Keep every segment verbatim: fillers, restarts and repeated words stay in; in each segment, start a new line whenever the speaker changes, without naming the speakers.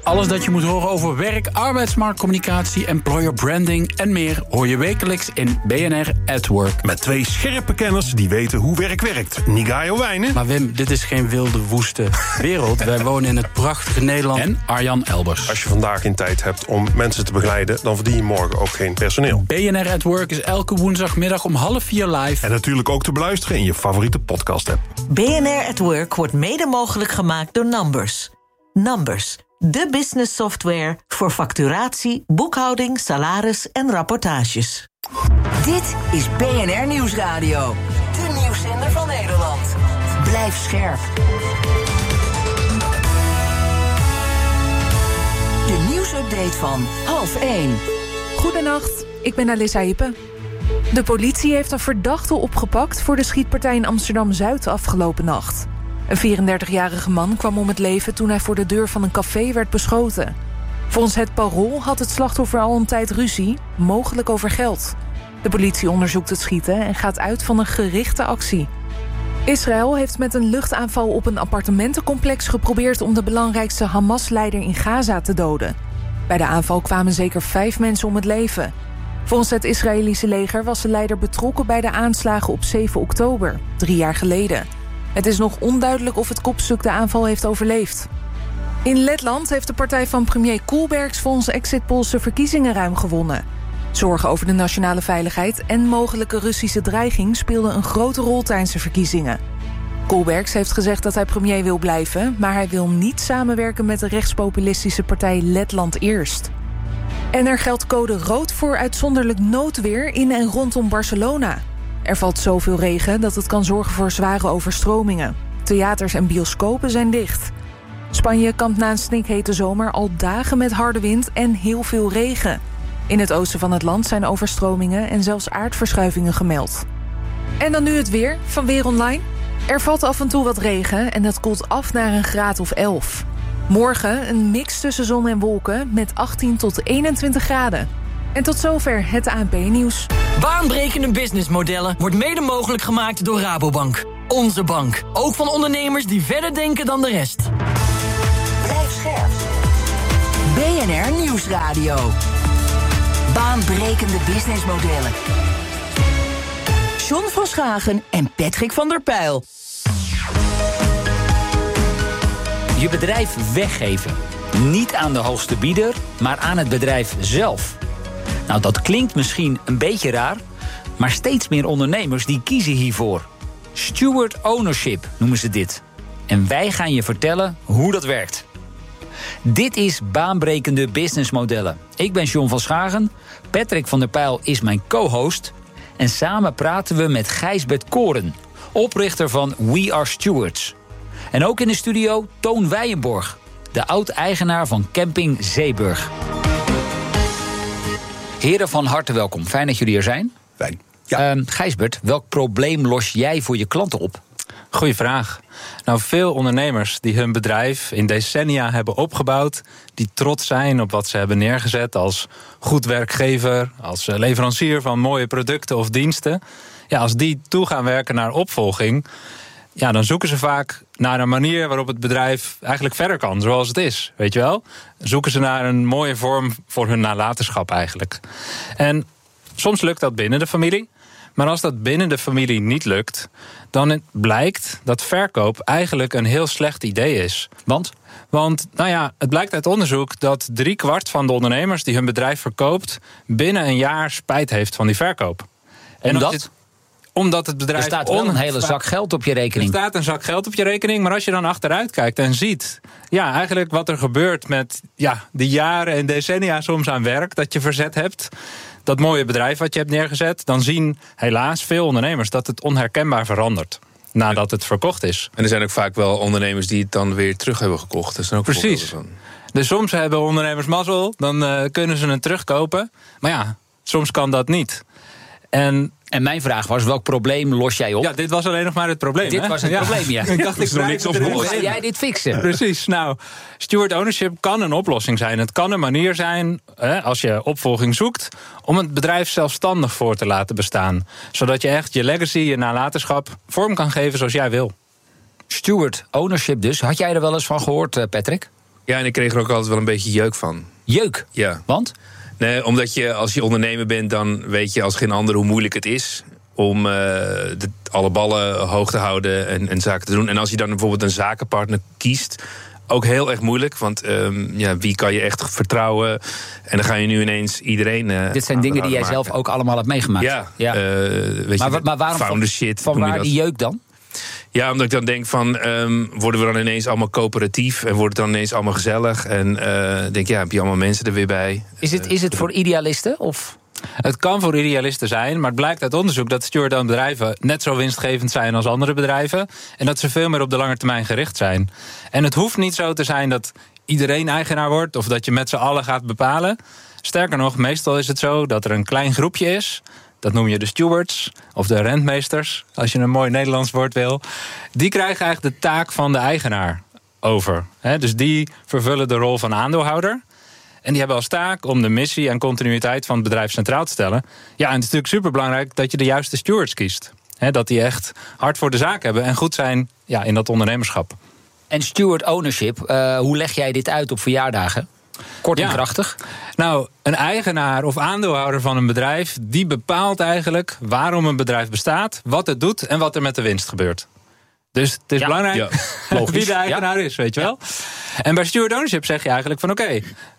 Alles dat je moet horen over werk, arbeidsmarktcommunicatie, employer branding en meer hoor je wekelijks in B N R at Work.
Met twee scherpe kenners die weten hoe werk werkt. Nigayo Wijnen.
Maar Wim, dit is geen wilde, woeste wereld. Wij wonen in het prachtige Nederland. En Arjan Elbers.
Als je vandaag geen tijd hebt om mensen te begeleiden, dan verdien je morgen ook geen personeel.
B N R at Work is elke woensdagmiddag om half vier live.
En natuurlijk ook te beluisteren in je favoriete podcast-app.
B N R at Work wordt mede mogelijk gemaakt door Numbers. Numbers, de business software voor facturatie, boekhouding, salaris en rapportages.
Dit is B N R Nieuwsradio. De nieuwszender van Nederland. Blijf scherp. De nieuwsupdate van half één.
Goedenacht, ik ben Alissa Hippe. De politie heeft een verdachte opgepakt voor de schietpartij in Amsterdam-Zuid afgelopen nacht. Een vierendertigjarige man kwam om het leven toen hij voor de deur van een café werd beschoten. Volgens het Parool had het slachtoffer al een tijd ruzie, mogelijk over geld. De politie onderzoekt het schieten en gaat uit van een gerichte actie. Israël heeft met een luchtaanval op een appartementencomplex geprobeerd om de belangrijkste Hamas-leider in Gaza te doden. Bij de aanval kwamen zeker vijf mensen om het leven. Volgens het Israëlische leger was de leider betrokken bij de aanslagen op zeven oktober, drie jaar geleden. Het is nog onduidelijk of het kopstuk de aanval heeft overleefd. In Letland heeft de partij van premier Koolbergs volgens exit polls de verkiezingen ruim gewonnen. Zorgen over de nationale veiligheid en mogelijke Russische dreiging speelden een grote rol tijdens de verkiezingen. Koolbergs heeft gezegd dat hij premier wil blijven, maar hij wil niet samenwerken met de rechtspopulistische partij Letland Eerst. En er geldt code rood voor uitzonderlijk noodweer in en rondom Barcelona. Er valt zoveel regen dat het kan zorgen voor zware overstromingen. Theaters en bioscopen zijn dicht. Spanje kampt na een snikhete zomer al dagen met harde wind en heel veel regen. In het oosten van het land zijn overstromingen en zelfs aardverschuivingen gemeld. En dan nu het weer van Weer Online. Er valt af en toe wat regen en dat koelt af naar een graad of elf. Morgen een mix tussen zon en wolken met achttien tot eenentwintig graden. En tot zover het A N P-nieuws.
Baanbrekende businessmodellen wordt mede mogelijk gemaakt door Rabobank. Onze bank. Ook van ondernemers die verder denken dan de rest.
Blijf scherp. B N R Nieuwsradio. Baanbrekende businessmodellen. John van Schagen en Patrick van der Pijl.
Je bedrijf weggeven. Niet aan de hoogste bieder, maar aan het bedrijf zelf. Nou, dat klinkt misschien een beetje raar, maar steeds meer ondernemers die kiezen hiervoor. Steward ownership noemen ze dit. En wij gaan je vertellen hoe dat werkt. Dit is Baanbrekende Businessmodellen. Ik ben John van Schagen, Patrick van der Pijl is mijn co-host. En samen praten we met Gijsbert Koren, oprichter van We Are Stewards. En ook in de studio Toon Weijenborg, de oud-eigenaar van Camping Zeeburg. Heren, van harte welkom. Fijn dat jullie er zijn.
Fijn. Ja.
Uh, Gijsbert, welk probleem los jij voor je klanten op?
Goeie vraag. Nou, veel ondernemers die hun bedrijf in decennia hebben opgebouwd, die trots zijn op wat ze hebben neergezet als goed werkgever, als leverancier van mooie producten of diensten. Ja, als die toe gaan werken naar opvolging, ja, dan zoeken ze vaak naar een manier waarop het bedrijf eigenlijk verder kan, zoals het is, weet je wel? Zoeken ze naar een mooie vorm voor hun nalatenschap eigenlijk. En soms lukt dat binnen de familie. Maar als dat binnen de familie niet lukt, dan blijkt dat verkoop eigenlijk een heel slecht idee is.
Want?
Want, nou ja, het blijkt uit onderzoek dat driekwart van de ondernemers die hun bedrijf verkoopt binnen een jaar spijt heeft van die verkoop.
Omdat?
En Omdat het bedrijf...
Er staat wel een hele zak geld op je rekening.
Er staat een zak geld op je rekening, maar als je dan achteruit kijkt en ziet, ja, eigenlijk wat er gebeurt met ja, de jaren en decennia soms aan werk dat je verzet hebt, dat mooie bedrijf wat je hebt neergezet, dan zien helaas veel ondernemers dat het onherkenbaar verandert nadat het verkocht is.
En er zijn ook vaak wel ondernemers die het dan weer terug hebben gekocht. Dat zijn ook
precies. Van. Dus soms hebben ondernemers mazzel, dan uh, kunnen ze het terugkopen. Maar ja, soms kan dat niet. En,
en mijn vraag was, welk probleem los jij op?
Ja, dit was alleen nog maar het probleem.
Dit
hè?
was het
ja.
probleem, ja.
Ik dacht, ik
nog niks op.
Hoe ga jij dit fixen?
Precies. Nou, steward ownership kan een oplossing zijn. Het kan een manier zijn, hè, als je opvolging zoekt, om het bedrijf zelfstandig voor te laten bestaan. Zodat je echt je legacy, je nalatenschap vorm kan geven zoals jij wil.
Steward ownership dus. Had jij er wel eens van gehoord, Patrick?
Ja, en ik kreeg er ook altijd wel een beetje jeuk van.
Jeuk?
Ja.
Want?
Nee, omdat je als je ondernemer bent, dan weet je als geen ander hoe moeilijk het is om uh, de, alle ballen hoog te houden en, en zaken te doen. En als je dan bijvoorbeeld een zakenpartner kiest, ook heel erg moeilijk. Want um, ja, wie kan je echt vertrouwen? En dan ga je nu ineens iedereen... Uh,
Dit zijn dingen die jij
maken.
zelf ook allemaal hebt meegemaakt.
Ja,
ja.
Uh, weet
maar,
je,
maar waarom
founder
van,
shit.
van waar die jeuk dan?
Ja, omdat ik dan denk van, um, worden we dan ineens allemaal coöperatief en wordt het dan ineens allemaal gezellig? En uh, denk, ja, heb je allemaal mensen er weer bij?
Is het, is het voor idealisten? Of?
Het kan voor idealisten zijn, maar het blijkt uit onderzoek dat steward-owned bedrijven net zo winstgevend zijn als andere bedrijven. En dat ze veel meer op de lange termijn gericht zijn. En het hoeft niet zo te zijn dat iedereen eigenaar wordt of dat je met z'n allen gaat bepalen. Sterker nog, meestal is het zo dat er een klein groepje is. Dat noem je de stewards of de rentmeesters, als je een mooi Nederlands woord wil. Die krijgen eigenlijk de taak van de eigenaar over. He, dus die vervullen de rol van aandeelhouder. En die hebben als taak om de missie en continuïteit van het bedrijf centraal te stellen. Ja, en het is natuurlijk superbelangrijk dat je de juiste stewards kiest. He, dat die echt hard voor de zaak hebben en goed zijn ja, in dat ondernemerschap.
En steward ownership, uh, hoe leg jij dit uit op verjaardagen? Kort en
ja.
krachtig.
Nou, een eigenaar of aandeelhouder van een bedrijf, die bepaalt eigenlijk waarom een bedrijf bestaat, wat het doet en wat er met de winst gebeurt. Dus het is
ja.
belangrijk
ja.
wie de eigenaar ja. is, weet je wel. Ja. En bij steward ownership zeg je eigenlijk van oké, okay,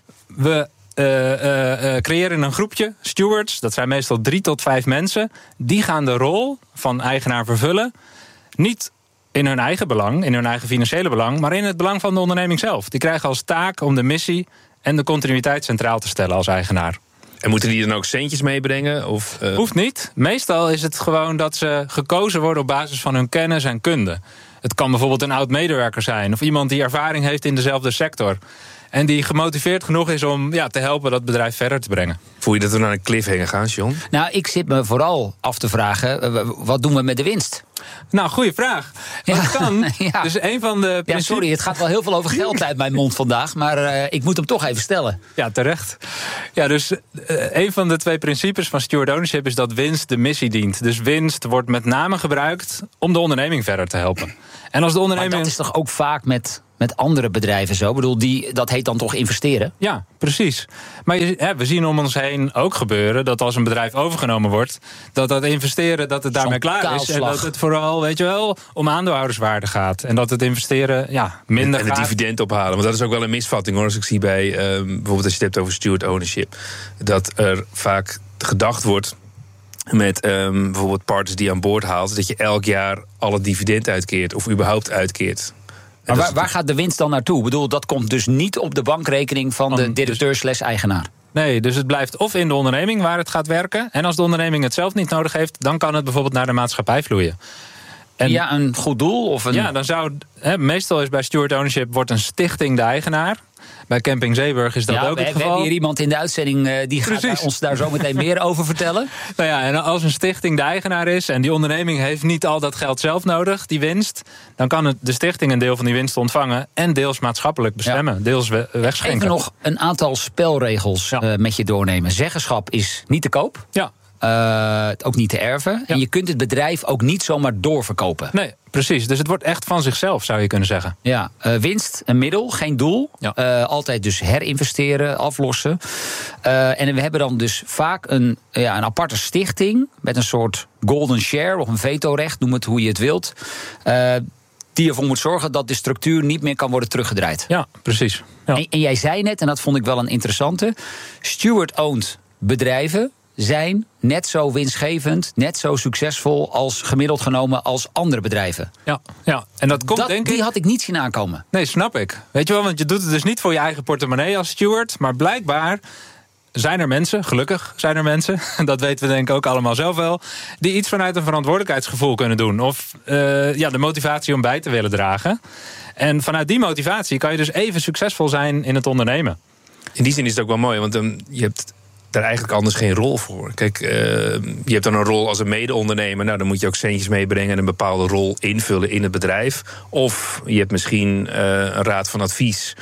we uh, uh, uh, creëren een groepje stewards, dat zijn meestal drie tot vijf mensen, die gaan de rol van eigenaar vervullen, niet in hun eigen belang, in hun eigen financiële belang, maar in het belang van de onderneming zelf. Die krijgen als taak om de missie en de continuïteit centraal te stellen als eigenaar.
En moeten die dan ook centjes meebrengen? Of, uh...
Hoeft niet. Meestal is het gewoon dat ze gekozen worden op basis van hun kennis en kunde. Het kan bijvoorbeeld een oud-medewerker zijn of iemand die ervaring heeft in dezelfde sector. En die gemotiveerd genoeg is om ja, te helpen dat bedrijf verder te brengen.
Voel je dat we naar een cliffhanger gaan, John?
Nou, ik zit me vooral af te vragen, uh, wat doen we met de winst?
Nou, goede vraag. Maar het kan.
ja.
Dus een van de
ja, sorry, het gaat wel heel veel over geld uit mijn mond vandaag, maar uh, ik moet hem toch even stellen.
Ja, terecht. Ja, dus uh, een van de twee principes van steward ownership is dat winst de missie dient. Dus winst wordt met name gebruikt om de onderneming verder te helpen. En als de onderneming...
Maar dat is toch ook vaak met, met andere bedrijven zo? Ik bedoel, die, dat heet dan toch investeren?
Ja, precies. Maar je, hè, we zien om ons heen ook gebeuren dat als een bedrijf overgenomen wordt, dat dat investeren, dat het daarmee
Zo'n
klaar
kaalslag.
is. En dat het vooral, weet je wel, om aandeelhouderswaarde gaat. En dat het investeren, ja, minder
En het
gaat.
dividend ophalen. Want dat is ook wel een misvatting, hoor. Als ik zie bij, uh, bijvoorbeeld als je het hebt over steward ownership, dat er vaak gedacht wordt met um, bijvoorbeeld partners die aan boord haalt, dat je elk jaar al het dividend uitkeert of überhaupt uitkeert.
Maar waar, waar gaat de winst dan naartoe? Ik bedoel, dat komt dus niet op de bankrekening van de directeur slash eigenaar.
Nee, dus het blijft of in de onderneming waar het gaat werken. En als de onderneming het zelf niet nodig heeft, dan kan het bijvoorbeeld naar de maatschappij vloeien.
En ja, een goed doel? Of een...
Ja, dan zou. He, meestal is bij steward ownership wordt een stichting de eigenaar. Bij Camping Zeeburg is dat
ja,
ook
we,
het geval.
We hebben hier iemand in de uitzending uh, die gaat daar, ons daar zo meteen meer over vertellen.
Nou ja, en als een stichting de eigenaar is en die onderneming heeft niet al dat geld zelf nodig, die winst, dan kan het, de stichting een deel van die winst ontvangen en deels maatschappelijk bestemmen, ja. deels we, wegschenken.
Even nog een aantal spelregels ja. uh, met je doornemen. Zeggenschap is niet te koop.
Ja.
Uh, ook niet te erven. Ja. En je kunt het bedrijf ook niet zomaar doorverkopen.
Nee, precies. Dus het wordt echt van zichzelf, zou je kunnen zeggen.
Ja, uh, winst, een middel, geen doel.
Ja.
Uh, altijd dus herinvesteren, aflossen. Uh, en we hebben dan dus vaak een, ja, een aparte stichting met een soort golden share of een vetorecht, noem het hoe je het wilt. Uh, die ervoor moet zorgen dat de structuur niet meer kan worden teruggedraaid.
Ja, precies. Ja.
En, en jij zei net, en dat vond ik wel een interessante, steward-owned bedrijven zijn net zo winstgevend, net zo succesvol als gemiddeld genomen als andere bedrijven.
Ja, ja. En dat komt
dat,
denk ik...
Die had ik niet zien aankomen.
Nee, snap ik. Weet je wel, want je doet het dus niet voor je eigen portemonnee als steward, maar blijkbaar zijn er mensen, gelukkig zijn er mensen, dat weten we denk ik ook allemaal zelf wel, die iets vanuit een verantwoordelijkheidsgevoel kunnen doen. Of uh, ja, de motivatie om bij te willen dragen. En vanuit die motivatie kan je dus even succesvol zijn in het ondernemen.
In die zin is het ook wel mooi, want um, je hebt daar eigenlijk anders geen rol voor. Kijk, uh, je hebt dan een rol als een mede-ondernemer. Nou, dan moet je ook centjes meebrengen en een bepaalde rol invullen in het bedrijf. Of je hebt misschien uh, een raad van advies.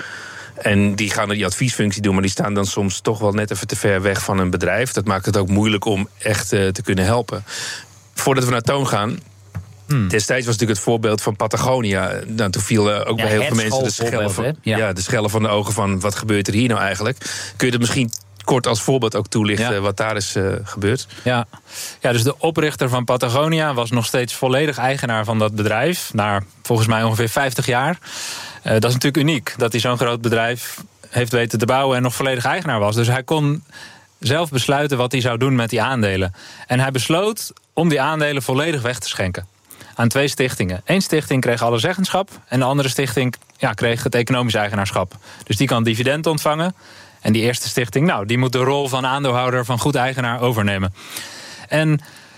En die gaan die adviesfunctie doen, maar die staan dan soms toch wel net even te ver weg van een bedrijf. Dat maakt het ook moeilijk om echt uh, te kunnen helpen. Voordat we naar Toon gaan, Hmm. Destijds was natuurlijk het voorbeeld van Patagonia. Nou, toen viel uh, ook
ja,
bij heel veel mensen de schellen, van,
ja.
Ja, de schellen van de ogen van wat gebeurt er hier nou eigenlijk. Kun je dat misschien kort als voorbeeld ook toelichten ja. wat daar is uh, gebeurd?
Ja. ja, dus de oprichter van Patagonia was nog steeds volledig eigenaar van dat bedrijf. Na volgens mij ongeveer vijftig jaar. Uh, dat is natuurlijk uniek, dat hij zo'n groot bedrijf heeft weten te bouwen en nog volledig eigenaar was. Dus hij kon zelf besluiten wat hij zou doen met die aandelen. En hij besloot om die aandelen volledig weg te schenken aan twee stichtingen. Eén stichting kreeg alle zeggenschap en de andere stichting ja, kreeg het economisch eigenaarschap. Dus die kan dividend ontvangen. En die eerste stichting, nou, die moet de rol van aandeelhouder, van goed eigenaar overnemen. En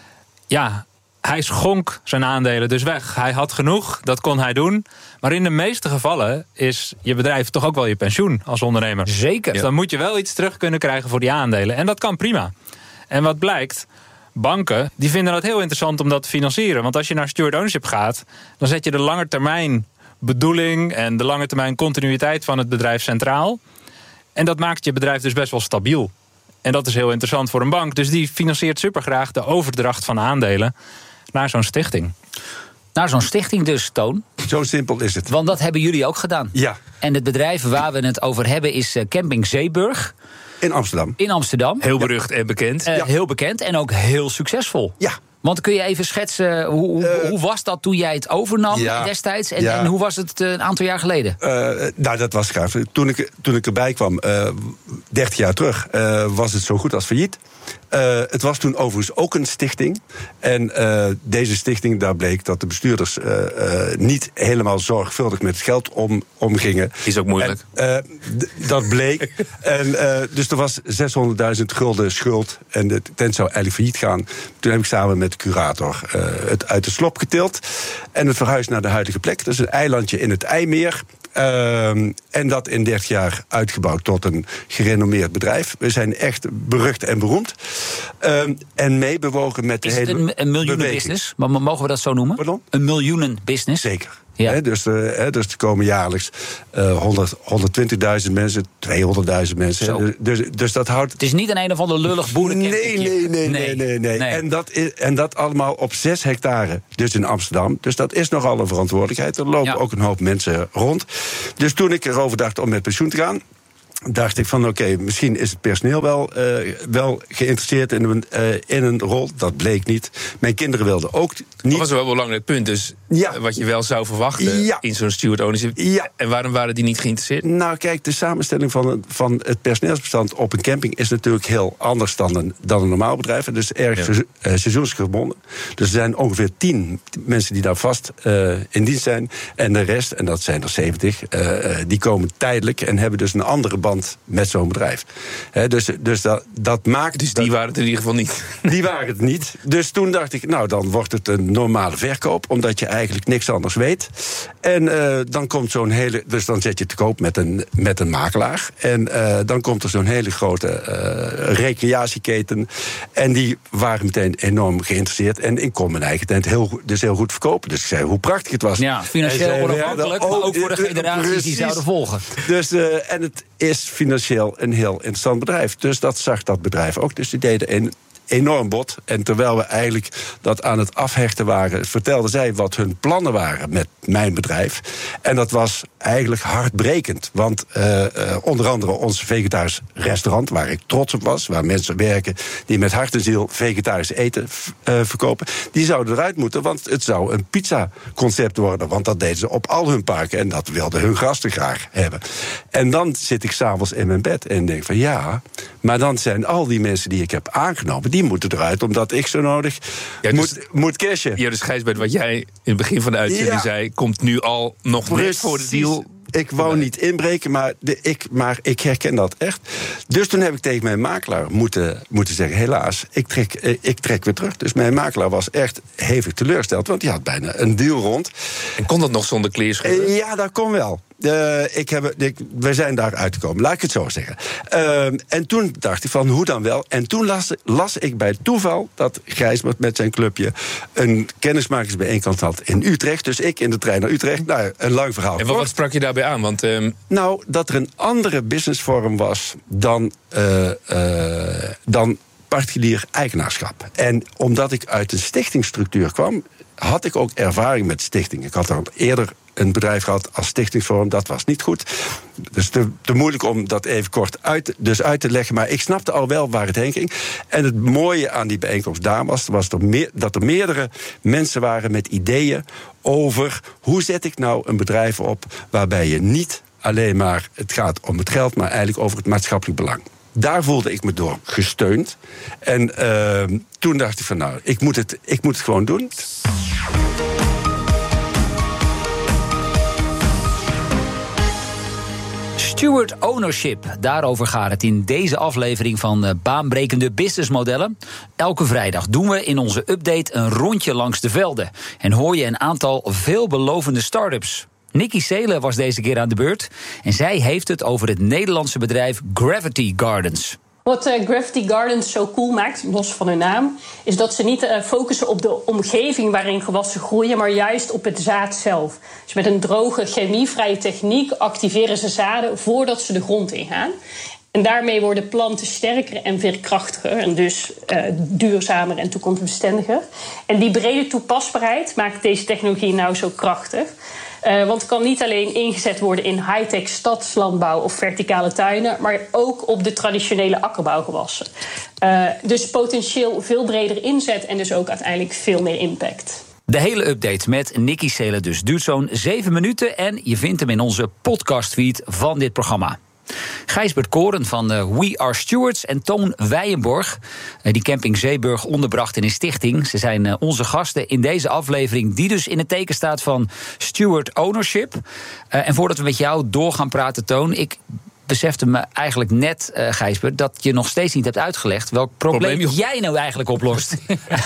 ja, hij schonk zijn aandelen dus weg. Hij had genoeg, dat kon hij doen. Maar in de meeste gevallen is je bedrijf toch ook wel je pensioen als ondernemer.
Zeker.
Dus dan moet je wel iets terug kunnen krijgen voor die aandelen. En dat kan prima. En wat blijkt, banken die vinden dat heel interessant om dat te financieren. Want als je naar steward ownership gaat, dan zet je de lange termijn bedoeling en de lange termijn continuïteit van het bedrijf centraal. En dat maakt je bedrijf dus best wel stabiel. En dat is heel interessant voor een bank. Dus die financiert supergraag de overdracht van aandelen naar zo'n stichting.
Naar zo'n stichting dus, Toon.
Zo simpel is het.
Want dat hebben jullie ook gedaan.
Ja.
En het bedrijf waar we het over hebben is Camping Zeeburg.
In Amsterdam.
In Amsterdam.
Heel berucht en bekend.
Uh,
ja.
Heel bekend en ook heel succesvol.
Ja.
Want kun je even schetsen, hoe, hoe, uh, hoe was dat toen jij het overnam ja, destijds? En, ja. en hoe was het een aantal jaar geleden?
Uh, nou, dat was gaaf. Toen ik, toen ik erbij kwam, uh, dertig jaar terug, uh, was het zo goed als failliet. Uh, het was toen overigens ook een stichting. En uh, deze stichting, daar bleek dat de bestuurders uh, uh, niet helemaal zorgvuldig met het geld om, omgingen.
Is ook moeilijk.
En, uh, d- dat bleek. en, uh, dus er was zeshonderdduizend gulden schuld. En de tent zou eigenlijk failliet gaan. Toen heb ik samen met de curator uh, het uit de slop getild. En het verhuisd naar de huidige plek. Dat is een eilandje in het IJmeer. Uh, en dat in dertig jaar uitgebouwd tot een gerenommeerd bedrijf. We zijn echt berucht en beroemd. Uh, en meebewogen met de
is
hele
het een, een miljoenenbusiness? Maar mogen we dat zo noemen?
Pardon?
Een miljoenenbusiness?
Zeker.
Ja.
He, dus, uh, dus er komen jaarlijks uh, honderd, honderdtwintigduizend mensen, tweehonderdduizend mensen. Dus, dus, dus dat houdt.
Het is niet een een of ander lullig boerencampingje.
Nee nee nee, nee, nee, nee, nee. nee. En, dat is, en dat allemaal op zes hectare, dus in Amsterdam. Dus dat is nogal een verantwoordelijkheid. Er lopen ja. ook een hoop mensen rond. Dus toen ik erover dacht om met pensioen te gaan, dacht ik van oké, okay, misschien is het personeel wel, uh, wel geïnteresseerd in een, uh, in een rol. Dat bleek niet. Mijn kinderen wilden ook niet.
Dat was wel een belangrijk punt. Dus ja. wat je wel zou verwachten ja. in zo'n steward ownership.
Ja.
En waarom waren die niet geïnteresseerd?
Nou kijk, de samenstelling van, een, van het personeelsbestand op een camping is natuurlijk heel anders dan een, dan een normaal bedrijf. Het is erg ja. uh, seizoensgebonden. Dus er zijn ongeveer tien mensen die daar vast uh, in dienst zijn. En de rest, en dat zijn er zeventig, uh, die komen tijdelijk en hebben dus een andere band met zo'n bedrijf. He, dus dus dat, dat maakt.
Dus die
dat,
waren het in ieder geval niet.
Die waren het niet. Dus toen dacht ik, nou dan wordt het een normale verkoop, omdat je eigenlijk niks anders weet. En uh, dan komt zo'n hele. Dus dan zet je te koop met een, met een makelaar. En uh, dan komt er zo'n hele grote uh, recreatieketen. En die waren meteen enorm geïnteresseerd. En ik kon mijn eigen tent heel, dus heel goed verkopen. Dus ik zei hoe prachtig het was.
Ja, financieel onafhankelijk, maar ook voor de generaties precies. die zouden volgen.
Dus, uh, en het is financieel een heel interessant bedrijf. Dus dat zag dat bedrijf ook. Dus die deden een enorm bod. En terwijl we eigenlijk dat aan het afhechten waren, vertelden zij wat hun plannen waren met mijn bedrijf. En dat was eigenlijk hartbrekend. Want uh, uh, onder andere ons vegetarisch restaurant, waar ik trots op was, waar mensen werken die met hart en ziel vegetarisch eten uh, verkopen, die zouden eruit moeten, want het zou een pizza-concept worden. Want dat deden ze op al hun parken en dat wilden hun gasten graag hebben. En dan zit ik s'avonds in mijn bed en denk van ja, maar dan zijn al die mensen die ik heb aangenomen, die moeten eruit, omdat ik zo nodig ja, dus, moet, moet cashen.
Ja, dus Gijsbert, wat jij in het begin van de uitzending ja. zei, komt nu al nog net voor de deal.
Ik wou niet inbreken, maar, de, ik, maar ik herken dat echt. Dus toen heb ik tegen mijn makelaar moeten, moeten zeggen, helaas, ik trek, ik trek weer terug. Dus mijn makelaar was echt hevig teleurgesteld, want die had bijna een deal rond.
En kon dat nog zonder kleerscheuren?
Ja, dat kon wel. Uh, ik heb, ik, we zijn daar uitgekomen, laat ik het zo zeggen. Uh, en toen dacht ik van, hoe dan wel? En toen las, las ik bij toeval dat Gijsbert met zijn clubje een kennismakingsbijeenkomst had in Utrecht. Dus ik in de trein naar Utrecht. Nou, een lang verhaal.
En wat, wat sprak je daarbij aan? Want, um...
Nou, dat er een andere businessvorm was dan, uh, uh, dan particulier eigenaarschap. En omdat ik uit een stichtingsstructuur kwam, had ik ook ervaring met stichtingen. Ik had al eerder een bedrijf gehad als stichtingsvorm, dat was niet goed. Dus te, te moeilijk om dat even kort uit, dus uit te leggen. Maar ik snapte al wel waar het heen ging. En het mooie aan die bijeenkomst daar was, was er meer, dat er meerdere mensen waren met ideeën over hoe zet ik nou een bedrijf op waarbij je niet alleen maar het gaat om het geld, maar eigenlijk over het maatschappelijk belang. Daar voelde ik me door gesteund. En uh, toen dacht ik van nou, ik moet het, ik moet het gewoon doen.
Steward ownership, daarover gaat het in deze aflevering van Baanbrekende Businessmodellen. Elke vrijdag doen we in onze update een rondje langs de velden. En hoor je een aantal veelbelovende start-ups. Nikki Seelen was deze keer aan de beurt. En zij heeft het over het Nederlandse bedrijf Gravity Gardens.
Wat uh, Gravity Gardens zo cool maakt, los van hun naam, is dat ze niet uh, focussen op de omgeving waarin gewassen groeien, maar juist op het zaad zelf. Dus met een droge, chemievrije techniek activeren ze zaden voordat ze de grond ingaan. En daarmee worden planten sterker en veerkrachtiger en dus uh, duurzamer en toekomstbestendiger. En die brede toepasbaarheid maakt deze technologie nou zo krachtig. Uh, want het kan niet alleen ingezet worden in high-tech stadslandbouw of verticale tuinen, maar ook op de traditionele akkerbouwgewassen. Uh, dus potentieel veel breder inzet en dus ook uiteindelijk veel meer impact.
De hele update met Nikki Seelen dus duurt zo'n zeven minuten en je vindt hem in onze podcastfeed van dit programma. Gijsbert Koren van We Are Stewards en Toon Weijenborg, die Camping Zeeburg onderbracht in een stichting. Ze zijn onze gasten in deze aflevering, die dus in het teken staat van steward ownership. En voordat we met jou door gaan praten, Toon, ik besefte me eigenlijk net, uh, Gijsbert, dat je nog steeds niet hebt uitgelegd welk probleem, probleem jij nou eigenlijk oplost.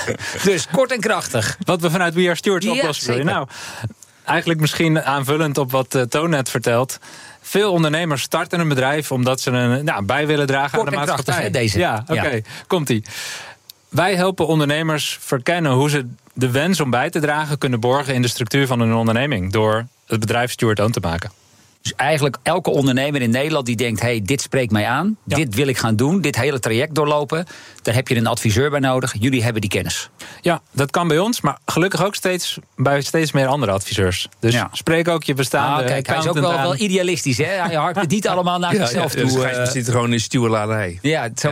Dus kort en krachtig.
Wat we vanuit We Are Stewards
ja,
oplossen. Zeker. Nou, eigenlijk misschien aanvullend op wat uh, Toon net vertelt. Veel ondernemers starten een bedrijf omdat ze een nou, bij willen dragen
kort
aan de maatschappij.
Krachtig, hè, deze.
Ja, oké, okay. ja. Komt-ie. Wij helpen ondernemers verkennen hoe ze de wens om bij te dragen kunnen borgen in de structuur van hun onderneming door het bedrijf steward-owned te maken.
Dus eigenlijk elke ondernemer in Nederland die denkt, hey, dit spreekt mij aan, ja. dit wil ik gaan doen, dit hele traject doorlopen, daar heb je een adviseur bij nodig. Jullie hebben die kennis.
Ja, dat kan bij ons, maar gelukkig ook steeds bij steeds meer andere adviseurs. Dus ja. spreek ook je bestaande.
Ah, kijk, hij is ook wel, wel idealistisch, hè? Hij harkt het niet allemaal naar ja, zichzelf
ja, dus
toe.
Gijs zit gewoon in stuurladerij.
Ja, zo